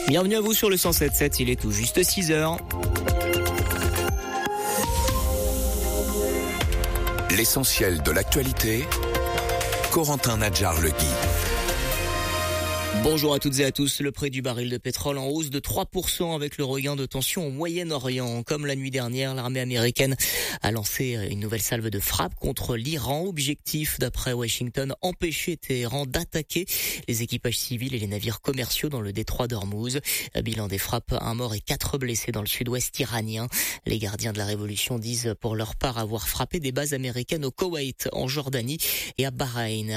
Bienvenue à vous sur le 107.7, il est tout juste 6h. L'essentiel de l'actualité, Corentin Nadjar-Legui. Bonjour à toutes et à tous. Le prix du baril de pétrole en hausse de 3% avec le regain de tension au Moyen-Orient. Comme la nuit dernière, l'armée américaine a lancé une nouvelle salve de frappe contre l'Iran. Objectif, d'après Washington, empêcher Téhéran d'attaquer les équipages civils et les navires commerciaux dans le détroit d'Ormuz. Bilan des frappes, 1 mort et 4 blessés dans le sud-ouest iranien. Les gardiens de la révolution disent pour leur part avoir frappé des bases américaines au Koweït, en Jordanie et à Bahreïn.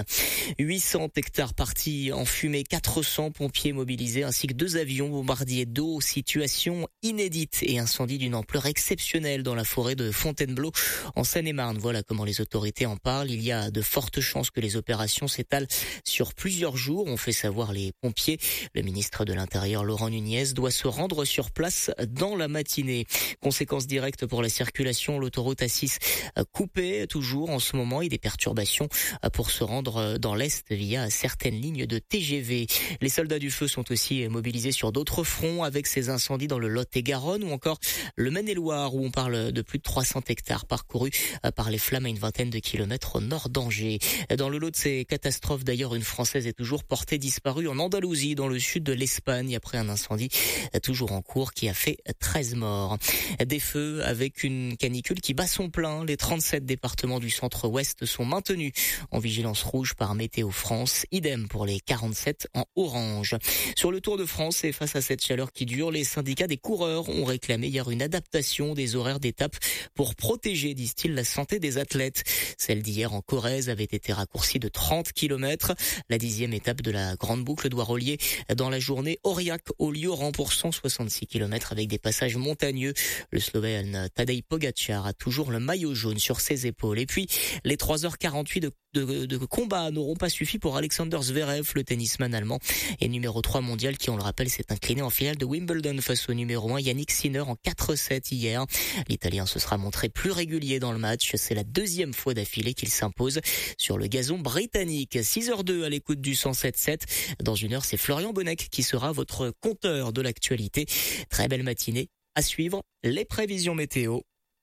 800 hectares partis en fumée, 400 pompiers mobilisés ainsi que 2 avions bombardiers d'eau. Situation inédite et incendie d'une ampleur exceptionnelle dans la forêt de Fontainebleau en Seine-et-Marne. Voilà comment les autorités en parlent. Il y a de fortes chances que les opérations s'étalent sur plusieurs jours, ont fait savoir les pompiers. Le ministre de l'Intérieur, Laurent Nunez, doit se rendre sur place dans la matinée. Conséquences directes pour la circulation, l'autoroute A6 coupée toujours en ce moment et des perturbations pour se rendre dans l'Est via certaines lignes de TGV. Les soldats du feu sont aussi mobilisés sur d'autres fronts avec ces incendies dans le Lot-et-Garonne ou encore le Maine-et-Loire où on parle de plus de 300 hectares parcourus par les flammes à une vingtaine de kilomètres au nord d'Angers. Dans le lot de ces catastrophes d'ailleurs, une Française est toujours portée disparue en Andalousie dans le sud de l'Espagne après un incendie toujours en cours qui a fait 13 morts. Des feux avec une canicule qui bat son plein. Les 37 départements du centre-ouest sont maintenus en vigilance rouge par Météo France. Idem pour les 47 en orange. Sur le Tour de France et face à cette chaleur qui dure, les syndicats des coureurs ont réclamé hier une adaptation des horaires d'étape pour protéger, disent-ils, la santé des athlètes. Celle d'hier en Corrèze avait été raccourcie de 30 km. La 10e étape de la Grande Boucle doit relier dans la journée Aurillac au Lioran pour 166 km avec des passages montagneux. Le Slovène Tadej Pogačar a toujours le maillot jaune sur ses épaules. Et puis, les 3h48 de combat n'auront pas suffi pour Alexander Zverev, le tennisman allemand et numéro 3 mondial qui, on le rappelle, s'est incliné en finale de Wimbledon face au numéro 1 Yannick Sinner en 4-7 hier. L'Italien se sera montré plus régulier dans le match. C'est la 2e fois d'affilée qu'il s'impose sur le gazon britannique. 6h02 à l'écoute du 107.7. Dans une heure, c'est Florian Bonnec qui sera votre compteur de l'actualité. Très belle matinée. À suivre, les prévisions météo.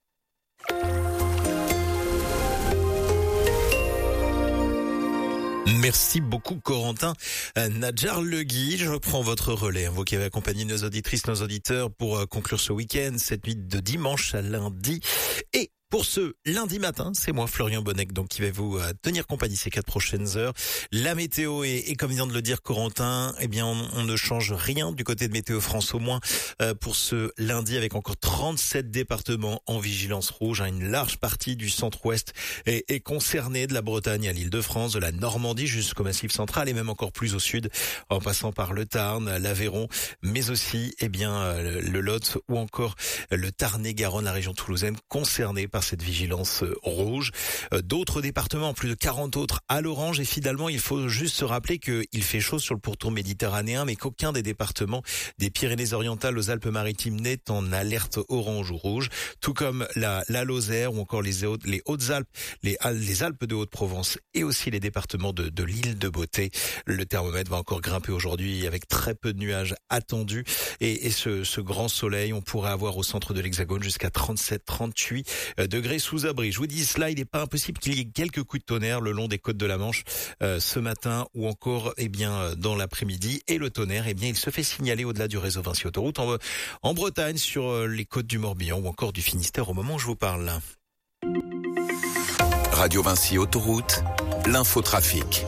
Merci beaucoup Corentin Nadjar-Legui. Je prends votre relais, vous qui avez accompagné nos auditrices, nos auditeurs pour conclure ce week-end, cette nuit de dimanche à lundi. Et pour ce lundi matin, c'est moi Florian Bonnec donc qui vais vous tenir compagnie ces 4 prochaines heures. La météo est comme vient de le dire Corentin, eh bien on ne change rien du côté de Météo France au moins pour ce lundi avec encore 37 départements en vigilance rouge. Une large partie du centre-ouest est concernée, de la Bretagne à l'Île-de-France, de la Normandie jusqu'au Massif central et même encore plus au sud en passant par le Tarn, l'Aveyron, mais aussi le Lot ou encore le Tarn-et-Garonne, la région toulousaine concernée par cette vigilance rouge. D'autres départements, plus de 40 autres à l'orange et finalement il faut juste se rappeler qu'il fait chaud sur le pourtour méditerranéen mais qu'aucun des départements des Pyrénées-Orientales aux Alpes-Maritimes n'est en alerte orange ou rouge, tout comme la Lozère ou encore les Hautes-Alpes, les Alpes de Haute-Provence et aussi les départements de l'île de Beauté. Le thermomètre va encore grimper aujourd'hui avec très peu de nuages attendus et ce grand soleil, on pourrait avoir au centre de l'Hexagone jusqu'à 37-38 degrés sous abri. Je vous dis cela, il n'est pas impossible qu'il y ait quelques coups de tonnerre le long des côtes de la Manche ce matin ou encore dans l'après-midi. Et le tonnerre, il se fait signaler au-delà du réseau Vinci Autoroute en Bretagne, sur les côtes du Morbihan ou encore du Finistère au moment où je vous parle. Radio Vinci Autoroute, l'infotrafic.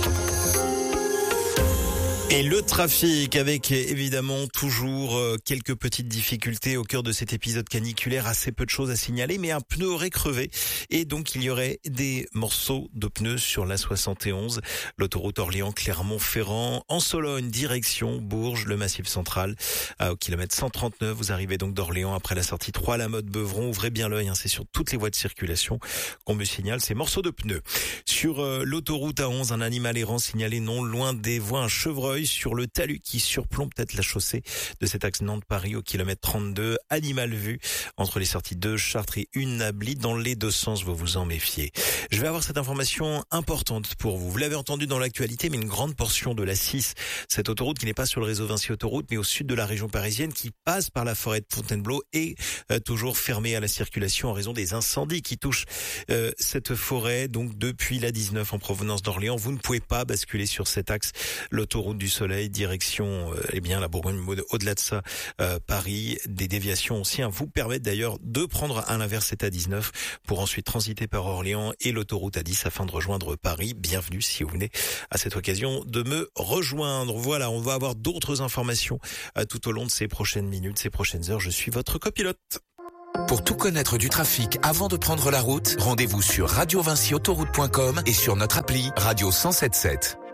Et le trafic avec évidemment toujours quelques petites difficultés au cœur de cet épisode caniculaire, assez peu de choses à signaler, mais un pneu aurait crevé et donc il y aurait des morceaux de pneus sur la 71, l'autoroute Orléans-Clermont-Ferrand, en Sologne, direction Bourges, le Massif central, au kilomètre 139. Vous arrivez donc d'Orléans après la sortie 3 à la Motte-Beuvron. Ouvrez bien l'œil, c'est sur toutes les voies de circulation qu'on me signale ces morceaux de pneus. Sur l'autoroute A11, un animal errant signalé non loin des voies, un chevreuil Montreuil sur le talus qui surplombe peut-être la chaussée de cet axe Nantes-Paris au kilomètre 32 à animal vu entre les sorties de Chartres et Unabli dans les deux sens, vous en méfiez. Je vais avoir cette information importante pour vous. Vous l'avez entendu dans l'actualité, mais une grande portion de la 6, cette autoroute qui n'est pas sur le réseau Vinci Autoroute, mais au sud de la région parisienne, qui passe par la forêt de Fontainebleau, est toujours fermée à la circulation en raison des incendies qui touchent cette forêt. Donc depuis la 19 en provenance d'Orléans, vous ne pouvez pas basculer sur cet axe, l'autoroute du Soleil, direction la Bourgogne. Au-delà de ça, Paris, des déviations aussi vous permettent d'ailleurs de prendre à l'inverse cette A19 pour ensuite transiter par Orléans et l'autoroute A10 afin de rejoindre Paris. Bienvenue si vous venez à cette occasion de me rejoindre. Voilà, on va avoir d'autres informations tout au long de ces prochaines minutes, ces prochaines heures. Je suis votre copilote. Pour tout connaître du trafic avant de prendre la route, rendez-vous sur radiovinciautoroute.com et sur notre appli Radio 107.7.